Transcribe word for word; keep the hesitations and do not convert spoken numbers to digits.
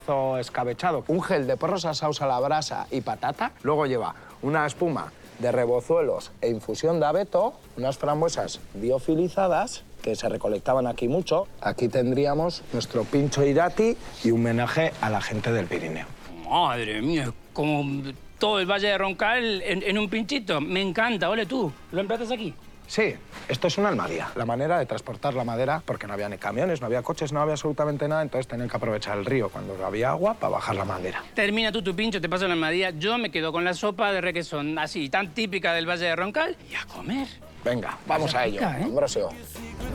escabechado, un gel de porros asados a la brasa y patata. Luego lleva una espuma de rebozuelos e infusión de abeto, unas frambuesas biofilizadas que se recolectaban aquí mucho. Aquí tendríamos nuestro pincho irati y un homenaje a la gente del Pirineo. Madre mía, como todo el Valle de Roncal en, en un pinchito. Me encanta, ole tú. ¿Lo emplatas aquí? Sí, esto es una almadía. La manera de transportar la madera, porque no había ni camiones, no había coches, no había absolutamente nada, entonces tenían que aprovechar el río cuando había agua para bajar la madera. Termina tú tu pincho, te paso la almadía. Yo me quedo con la sopa de requesón, así, tan típica del Valle de Roncal, y a comer. Venga, vamos a ello. Rica, ¿eh? Ambrosio.